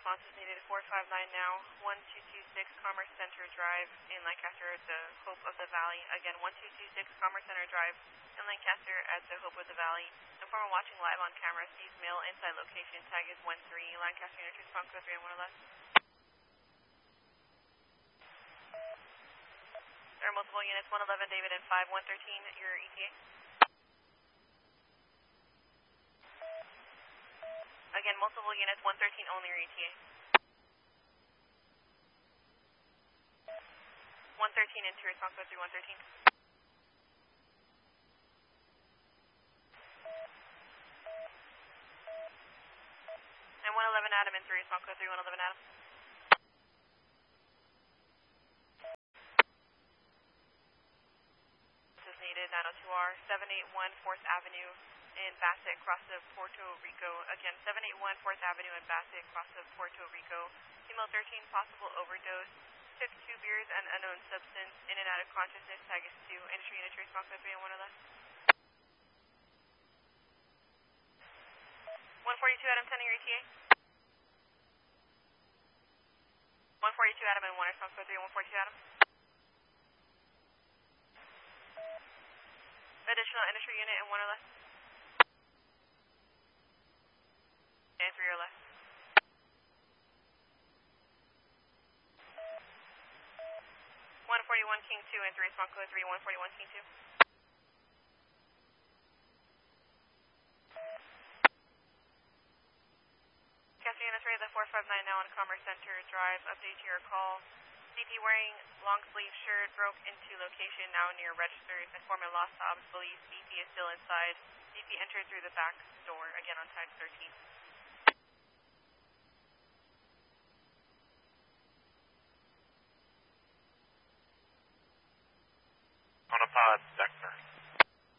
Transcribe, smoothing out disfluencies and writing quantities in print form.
responses needed. 459 now. 1226 Commerce Center Drive in Lancaster at the Hope of the Valley. Again, 1226 Commerce Center Drive in Lancaster at the Hope of the Valley. Informer watching live on camera sees male inside location. Tag is 13. Lancaster Unit response code 3 and 1 left. There are multiple units. 111 David and 5113. Your ETA. Again, multiple units, 113 only your ETA. 113 into response code 3, 113. And 111 Adam into response code 3, 111 Adam. This is needed, 902R, 781 4th Avenue. In Bassett, across of Puerto Rico. Again, 781 4th Avenue in Bassett, across of Puerto Rico. Female 13, possible overdose. Took 2 beers and unknown substance. In and out of consciousness. Tag is 2. Industry unit response code 3 and 1 or less. 142 Adam, 10 your ETA. 142 Adam and 1 response code 3 and 142 Adam. Additional industry unit and 1 or less. And 3 or less. 141 King 2 and 3 response code 3, 141 King 2. Casting units ready at the 459 now on Commerce Center Drive. Update to your call. CP wearing long sleeve shirt broke into location now near registers. Informant lost to ops believes CP is still inside. CP entered through the back door again on tag 13. On a pod,